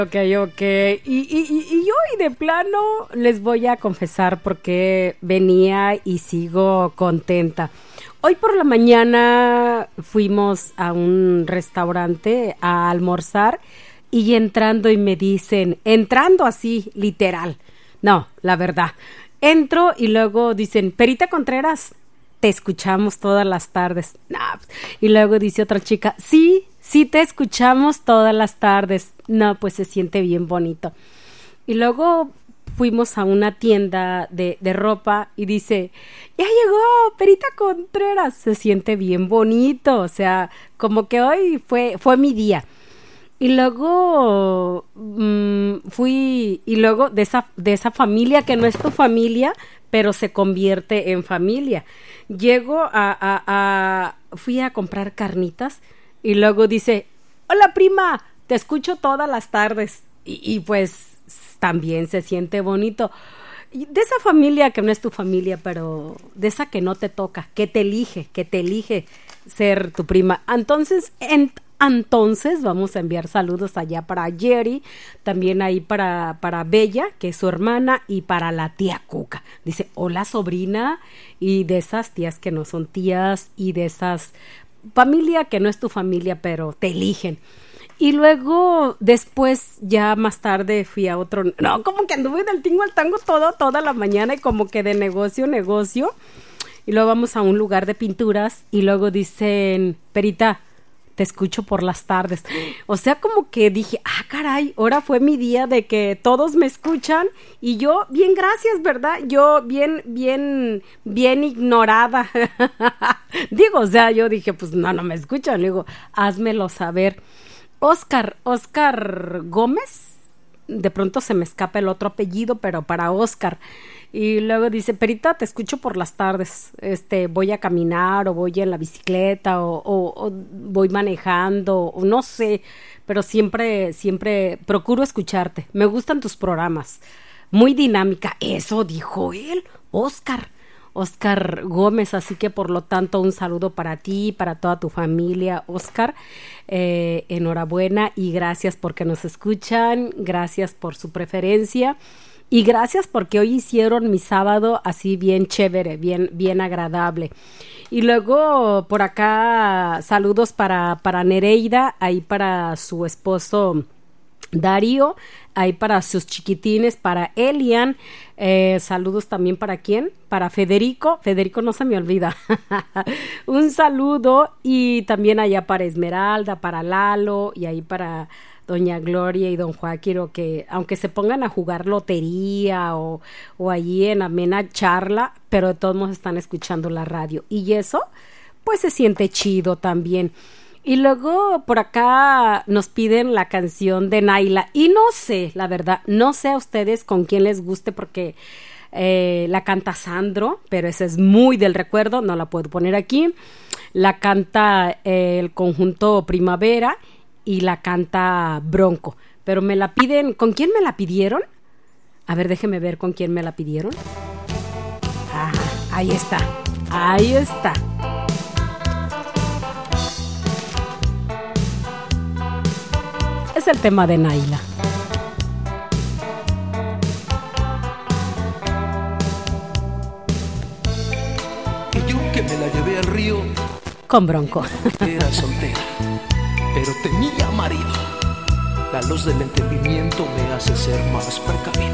Ok. Y hoy de plano les voy a confesar por qué venía y sigo contenta. Hoy por la mañana fuimos a un restaurante a almorzar y entrando y me dicen, entrando así, literal, no, la verdad, entro y luego dicen, Perita Contreras, te escuchamos todas las tardes. Nah. Y luego dice otra chica, sí, te escuchamos todas las tardes. No, pues se siente bien bonito. Y luego fuimos a una tienda de ropa y dice, ya llegó Perita Contreras. Se siente bien bonito, o sea, como que hoy fue mi día. Y luego fui, y luego de esa familia que no es tu familia, pero se convierte en familia. Fui a comprar carnitas y luego dice, hola prima, te escucho todas las tardes. Y pues también se siente bonito. Y de esa familia que no es tu familia, pero de esa que no te toca, que te elige ser tu prima. Entonces vamos a enviar saludos allá para Jerry, también ahí para Bella, que es su hermana, y para la tía Cuca. Dice, hola sobrina, y de esas tías que no son tías, y de esas familia que no es tu familia, pero te eligen. Y luego, después, ya más tarde fui a otro, no, como que anduve del tingo al tango toda la mañana y como que de negocio, y luego vamos a un lugar de pinturas y luego dicen, Perita, te escucho por las tardes. O sea, como que dije, caray, ahora fue mi día de que todos me escuchan y yo, bien, gracias, ¿verdad? Yo bien ignorada. Digo, o sea, yo dije, pues no me escuchan. Le digo, házmelo saber. Oscar Gómez, de pronto se me escapa el otro apellido, pero para Oscar. Y luego dice, Perita, te escucho por las tardes, voy a caminar o voy en la bicicleta o voy manejando, o no sé, pero siempre procuro escucharte. Me gustan tus programas, muy dinámica. Eso dijo él, Oscar Gómez, así que por lo tanto un saludo para ti, para toda tu familia, Oscar, enhorabuena y gracias porque nos escuchan, gracias por su preferencia. Y gracias porque hoy hicieron mi sábado así bien chévere, bien agradable. Y luego por acá saludos para Nereida, ahí para su esposo Darío, ahí para sus chiquitines, para Elian, saludos también para ¿quién? Para Federico no se me olvida. Un saludo y también allá para Esmeralda, para Lalo y ahí para doña Gloria y don Joaquín, que aunque se pongan a jugar lotería o allí en amena charla, pero de todos modos están escuchando la radio y eso pues se siente chido también. Y luego por acá nos piden la canción de Naila y no sé, la verdad, no sé a ustedes con quién les guste porque la canta Sandro, pero esa es muy del recuerdo, no la puedo poner aquí. La canta el conjunto Primavera y la canta Bronco, pero me la piden, ¿con quién me la pidieron? A ver, déjeme ver con quién me la pidieron. Ahí está. Es el tema de Naila. Y yo que me la llevé al río con Bronco. Era soltera, pero tenía marido. La luz del entendimiento me hace ser más precavido.